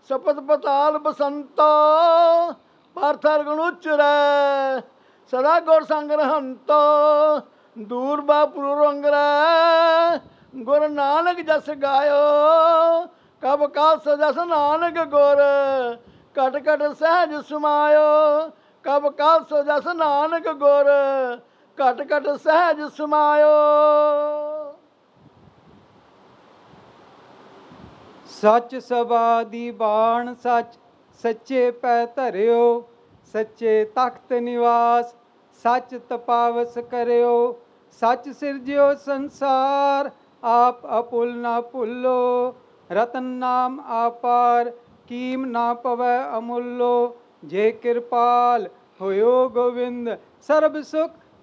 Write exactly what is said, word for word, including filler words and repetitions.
ਸਪਤ ਪਤਾਲ ਬਸੰਤਾ ਪਾਰਥਰ ਗੁਣ ਉਚਰੈ ਸਦਾ ਗੁਰ ਸੰਗ ਰਹੰਤਾ ਦੂਰ ਬਾਪੁਰ ਰੰਗਰੈ ਗੁਰ ਨਾਨਕ ਜਸ ਗਾਇਓ ਕਬ ਕਾਲ ਸਜਸ ਨਾਨਕ ਗੁਰ ਘਟ ਘਟ ਸਹਿਜ ਸਮਾਇਓ ਕਬ ਕਾਲ ਸਜਸ ਨਾਨਕ ਗੁਰ ਘਟ ਘਟ ਸਹਿਜ ਸਮਾਇਓ। ਸੱਚ ਸਭਾ ਦੀ ਬਾਣ ਸੱਚ ਸੱਚੇ ਪੈ ਧਰਿਓ ਸੱਚੇ ਤਖਤ ਨਿਵਾਸ ਸੱਚ ਤਪਾਵਸ ਕਰਿਓ ਸੱਚ ਸਿਰਜਿਓ ਸੰਸਾਰ ਆਪ ਅਪੁਲ ਨਾ ਭੁੱਲੋ ਰਤਨ ਨਾਮ ਆਪਾਰ ਕੀਮ ਨਾ ਪਵੈ ਅਮੁੱਲੋ ਜੇ ਕਿਰਪਾਲ ਹੋਇਓ ਗੋਵਿੰਦ ਸਰਬ ਸੁਖ